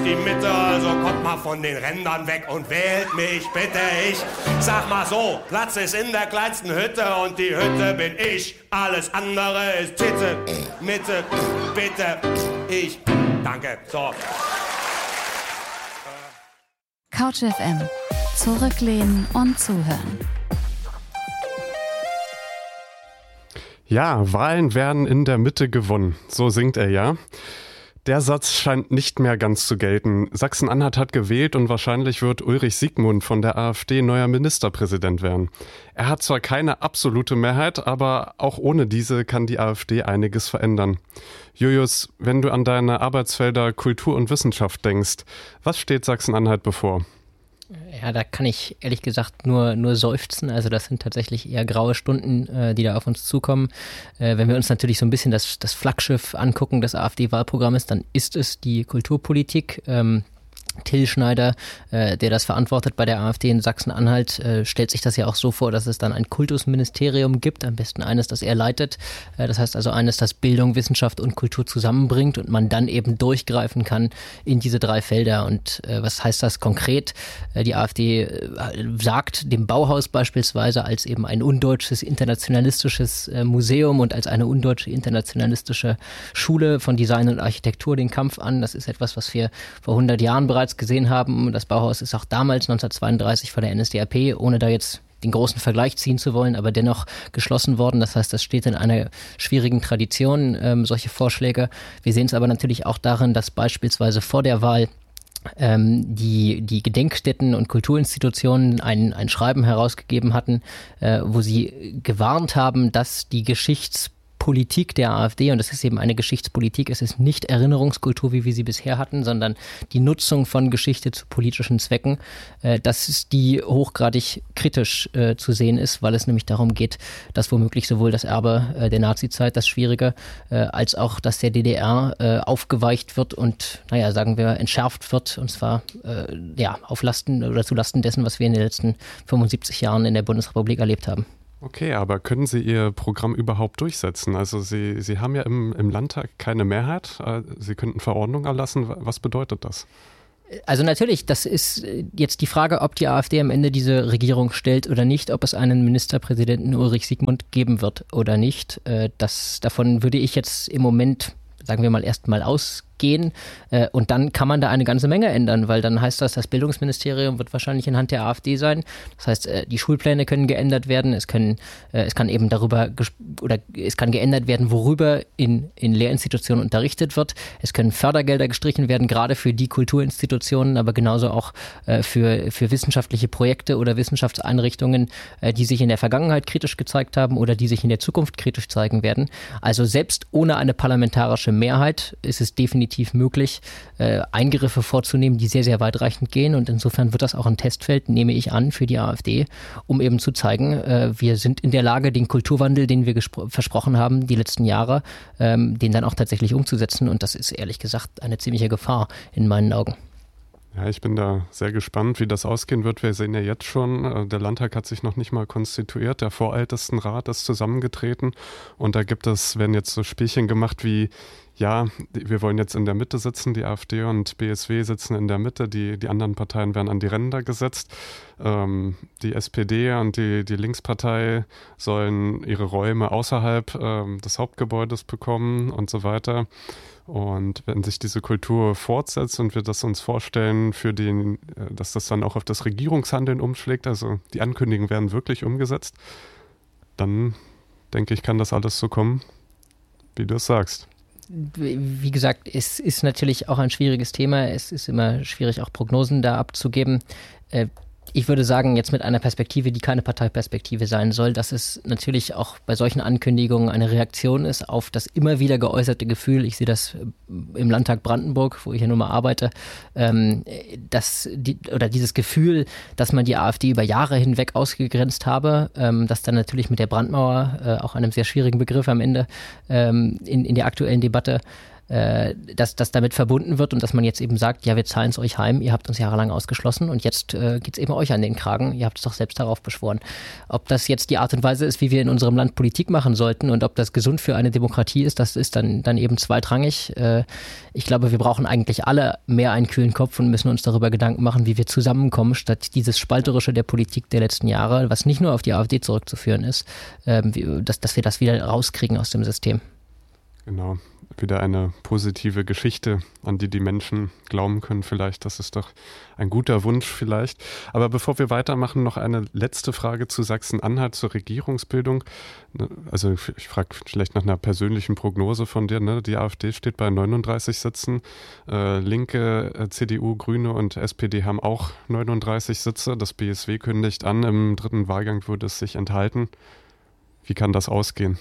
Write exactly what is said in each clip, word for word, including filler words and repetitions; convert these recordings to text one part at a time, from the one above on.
die Mitte, also kommt mal von den Rändern weg und wählt mich, bitte. Ich sag mal so, Platz ist in der kleinsten Hütte und die Hütte bin ich. Alles andere ist Titte, Mitte, bitte, ich. Danke, so. Couch F M. Zurücklehnen und zuhören. Ja, Wahlen werden in der Mitte gewonnen. So singt er ja. Der Satz scheint nicht mehr ganz zu gelten. Sachsen-Anhalt hat gewählt und wahrscheinlich wird Ulrich Siegmund von der AfD neuer Ministerpräsident werden. Er hat zwar keine absolute Mehrheit, aber auch ohne diese kann die AfD einiges verändern. Julius, wenn du an deine Arbeitsfelder Kultur und Wissenschaft denkst, was steht Sachsen-Anhalt bevor? Ja, da kann ich ehrlich gesagt nur, nur seufzen. Also das sind tatsächlich eher graue Stunden, äh, die da auf uns zukommen. Äh, wenn wir uns natürlich so ein bisschen das, das Flaggschiff angucken des AfD-Wahlprogramms, dann ist es die Kulturpolitik. Ähm, Till Schneider, äh, der das verantwortet bei der AfD in Sachsen-Anhalt, äh, stellt sich das ja auch so vor, dass es dann ein Kultusministerium gibt, am besten eines, das er leitet. Äh, das heißt also eines, das Bildung, Wissenschaft und Kultur zusammenbringt und man dann eben durchgreifen kann in diese drei Felder. Und äh, was heißt das konkret? Äh, die AfD äh, sagt dem Bauhaus beispielsweise als eben ein undeutsches, internationalistisches äh, Museum und als eine undeutsche, internationalistische Schule von Design und Architektur den Kampf an. Das ist etwas, was wir vor hundert Jahren bereits gesehen haben. Das Bauhaus ist auch damals neunzehnhundertzweiunddreißig von der N S D A P, ohne da jetzt den großen Vergleich ziehen zu wollen, aber dennoch geschlossen worden. Das heißt, das steht in einer schwierigen Tradition, ähm, solche Vorschläge. Wir sehen es aber natürlich auch darin, dass beispielsweise vor der Wahl ähm, die, die Gedenkstätten und Kulturinstitutionen ein, ein Schreiben herausgegeben hatten, äh, wo sie gewarnt haben, dass die Geschichts Politik der AfD, und das ist eben eine Geschichtspolitik, es ist nicht Erinnerungskultur, wie wir sie bisher hatten, sondern die Nutzung von Geschichte zu politischen Zwecken, äh, dass es die hochgradig kritisch äh, zu sehen ist, weil es nämlich darum geht, dass womöglich sowohl das Erbe äh, der Nazizeit, das Schwierige, äh, als auch das der D D R äh, aufgeweicht wird und, naja, sagen wir, entschärft wird, und zwar äh, ja, auf Lasten oder zu Lasten dessen, was wir in den letzten fünfundsiebzig Jahren in der Bundesrepublik erlebt haben. Okay, aber können Sie Ihr Programm überhaupt durchsetzen? Also Sie, Sie haben ja im, im Landtag keine Mehrheit. Sie könnten Verordnungen erlassen. Was bedeutet das? Also natürlich, das ist jetzt die Frage, ob die AfD am Ende diese Regierung stellt oder nicht, ob es einen Ministerpräsidenten Ulrich Siegmund geben wird oder nicht. Das, davon würde ich jetzt im Moment, sagen wir mal, erst mal ausgehen. Äh, und dann kann man da eine ganze Menge ändern, weil dann heißt das, das Bildungsministerium wird wahrscheinlich in Hand der AfD sein. Das heißt, äh, die Schulpläne können geändert werden, es können, äh, es kann eben darüber gesp- oder es kann geändert werden, worüber in, in Lehrinstitutionen unterrichtet wird. Es können Fördergelder gestrichen werden, gerade für die Kulturinstitutionen, aber genauso auch äh, für, für wissenschaftliche Projekte oder Wissenschaftseinrichtungen, äh, die sich in der Vergangenheit kritisch gezeigt haben oder die sich in der Zukunft kritisch zeigen werden. Also selbst ohne eine parlamentarische Mehrheit ist es definitiv möglich, äh, Eingriffe vorzunehmen, die sehr, sehr weitreichend gehen. Und insofern wird das auch ein Testfeld, nehme ich an, für die AfD, um eben zu zeigen, äh, wir sind in der Lage, den Kulturwandel, den wir gespro- versprochen haben, die letzten Jahre, ähm, den dann auch tatsächlich umzusetzen. Und das ist ehrlich gesagt eine ziemliche Gefahr in meinen Augen. Ja, ich bin da sehr gespannt, wie das ausgehen wird. Wir sehen ja jetzt schon, der Landtag hat sich noch nicht mal konstituiert. Der Vorältestenrat ist zusammengetreten und da gibt es, werden jetzt so Spielchen gemacht wie, ja, wir wollen jetzt in der Mitte sitzen, die AfD und B S W sitzen in der Mitte, die, die anderen Parteien werden an die Ränder gesetzt. Ähm, die S P D und die, die Linkspartei sollen ihre Räume außerhalb ähm, des Hauptgebäudes bekommen und so weiter. Und wenn sich diese Kultur fortsetzt und wir das uns vorstellen, für den, dass das dann auch auf das Regierungshandeln umschlägt, also die Ankündigungen werden wirklich umgesetzt, dann denke ich, kann das alles so kommen, wie du es sagst. Wie gesagt, es ist natürlich auch ein schwieriges Thema. Es ist immer schwierig, auch Prognosen da abzugeben. Ich würde sagen, jetzt mit einer Perspektive, die keine Parteiperspektive sein soll, dass es natürlich auch bei solchen Ankündigungen eine Reaktion ist auf das immer wieder geäußerte Gefühl, ich sehe das im Landtag Brandenburg, wo ich ja nun mal arbeite, ähm, dass die, oder dieses Gefühl, dass man die AfD über Jahre hinweg ausgegrenzt habe, ähm, das dann natürlich mit der Brandmauer, äh, auch einem sehr schwierigen Begriff am Ende, ähm, in, in der aktuellen Debatte, äh, dass das damit verbunden wird und dass man jetzt eben sagt, ja, wir zahlen es euch heim, ihr habt uns jahrelang ausgeschlossen und jetzt äh, geht es eben euch an den Kragen, ihr habt es doch selbst darauf beschworen. Ob das jetzt die Art und Weise ist, wie wir in unserem Land Politik machen sollten und ob das gesund für eine Demokratie ist, das ist dann, dann eben zweitrangig. Äh, ich glaube, wir brauchen eigentlich alle mehr einen kühlen Kopf und müssen uns darüber Gedanken machen, wie wir zusammenkommen, statt dieses Spalterische der Politik der letzten Jahre, was nicht nur auf die AfD zurückzuführen ist, äh, dass, dass wir das wieder rauskriegen aus dem System. Genau, wieder eine positive Geschichte, an die die Menschen glauben können vielleicht. Das ist doch ein guter Wunsch vielleicht. Aber bevor wir weitermachen, noch eine letzte Frage zu Sachsen-Anhalt, zur Regierungsbildung. Also ich frage vielleicht nach einer persönlichen Prognose von dir. Ne? Die AfD steht bei neununddreißig Sitzen. Äh, Linke, äh, C D U, Grüne und S P D haben auch neununddreißig Sitze. Das B S W kündigt an, im dritten Wahlgang würde es sich enthalten. Wie kann das ausgehen?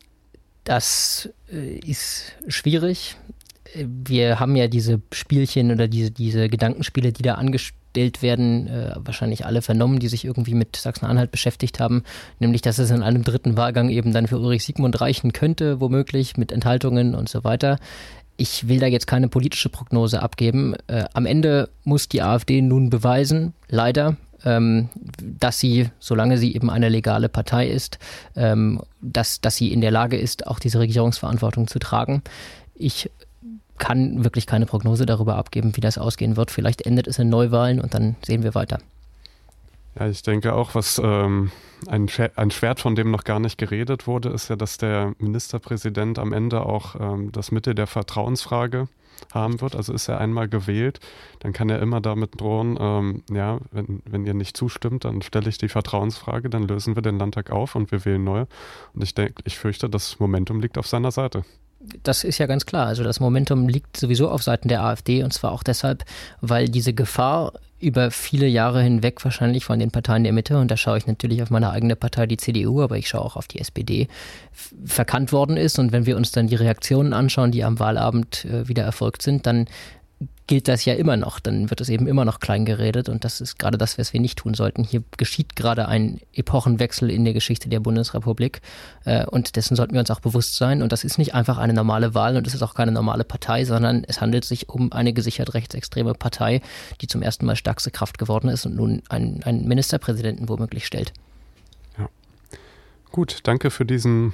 Das äh, ist schwierig. Wir haben ja diese Spielchen oder diese, diese Gedankenspiele, die da angestellt werden, äh, wahrscheinlich alle vernommen, die sich irgendwie mit Sachsen-Anhalt beschäftigt haben, nämlich, dass es in einem dritten Wahlgang eben dann für Ulrich Siegmund reichen könnte, womöglich mit Enthaltungen und so weiter. Ich will da jetzt keine politische Prognose abgeben. Äh, am Ende muss die AfD nun beweisen, leider, Ähm, dass sie, solange sie eben eine legale Partei ist, ähm, dass, dass sie in der Lage ist, auch diese Regierungsverantwortung zu tragen. Ich kann wirklich keine Prognose darüber abgeben, wie das ausgehen wird. Vielleicht endet es in Neuwahlen und dann sehen wir weiter. Ja, ich denke auch, was ähm, ein, ein Schwert, von dem noch gar nicht geredet wurde, ist ja, dass der Ministerpräsident am Ende auch ähm, das Mittel der Vertrauensfrage haben wird. Also ist er einmal gewählt, dann kann er immer damit drohen, ähm, ja, wenn, wenn ihr nicht zustimmt, dann stelle ich die Vertrauensfrage, dann lösen wir den Landtag auf und wir wählen neu. Und ich denke, ich fürchte, das Momentum liegt auf seiner Seite. Das ist ja ganz klar. Also das Momentum liegt sowieso auf Seiten der AfD und zwar auch deshalb, weil diese Gefahr über viele Jahre hinweg wahrscheinlich von den Parteien der Mitte, und da schaue ich natürlich auf meine eigene Partei, die C D U, aber ich schaue auch auf die S P D, f- verkannt worden ist. Und wenn wir uns dann die Reaktionen anschauen, die am Wahlabend äh, wieder erfolgt sind, dann gilt das ja immer noch. Dann wird es eben immer noch klein geredet und das ist gerade das, was wir nicht tun sollten. Hier geschieht gerade ein Epochenwechsel in der Geschichte der Bundesrepublik äh, und dessen sollten wir uns auch bewusst sein. Und das ist nicht einfach eine normale Wahl und es ist auch keine normale Partei, sondern es handelt sich um eine gesichert rechtsextreme Partei, die zum ersten Mal stärkste Kraft geworden ist und nun einen, einen Ministerpräsidenten womöglich stellt. Ja. Gut, danke für diesen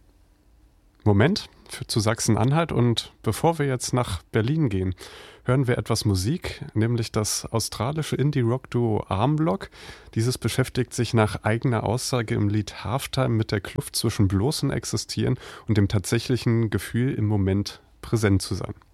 Moment für, zu Sachsen-Anhalt. Und bevor wir jetzt nach Berlin gehen, hören wir etwas Musik, nämlich das australische Indie-Rock-Duo Armblock. Dieses beschäftigt sich nach eigener Aussage im Lied Halftime mit der Kluft zwischen bloßem Existieren und dem tatsächlichen Gefühl, im Moment präsent zu sein.